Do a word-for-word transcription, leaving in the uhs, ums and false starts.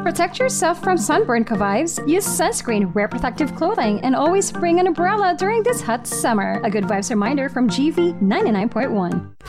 Protect yourself from sunburn vibes. Use sunscreen, wear protective clothing, and always bring an umbrella during this hot summer. A good vibes reminder from G V ninety-nine point one.